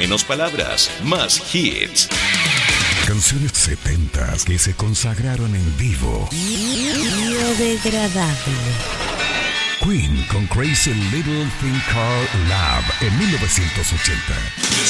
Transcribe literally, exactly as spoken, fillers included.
menos palabras, más hits. Canciones setentas que se consagraron en vivo. Biodegradable. Queen con Crazy Little Thing Called Love en mil novecientos ochenta.